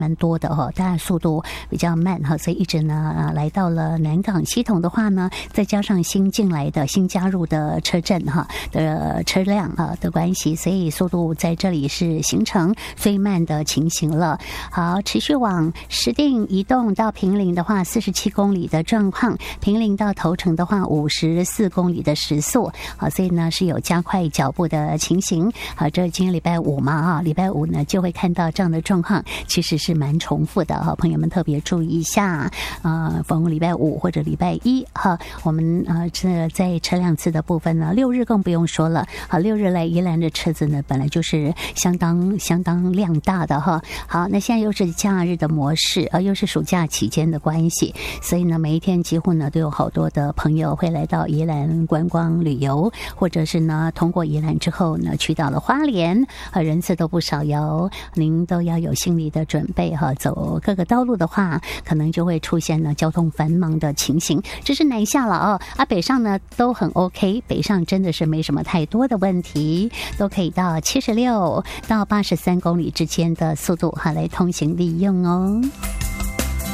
蛮多的哈，当然速度比较慢哈，所以一直呢来到了南港系统的话呢，再加上新进来的新加入的车阵哈的车辆啊的关系，所以速度在这里是形成最慢的情形了。好，持续往石碇移动到坪林的话，47公里的状况；坪林到头城的话，54公里的时速。好，所以呢是有加快脚步的情形。好，这今天礼拜五嘛啊，礼拜五呢就会看到这样的状况，其实是蛮重复的哈，朋友们特别注意一下。逢礼拜五或者礼拜一哈，我们这在车辆次的部分呢，6日更不用说了。好，6日来宜兰的车子呢，本来就是相当量大的哈。好，那现在又是假日的模式，又是暑假期间的关系，所以呢，每一天几乎呢都有好多的朋友会来到宜兰观光旅游，或者是呢通过宜兰之后呢去到了花莲，人次都不少哟。您都要有心理的准备哈，走各个道路的话，可能就会出现呢交通繁忙的情形。这是南下了北上呢都很 OK， 北上真的是没什么太多的问题，都可以到76到83公里之间的速度来通行利用哦。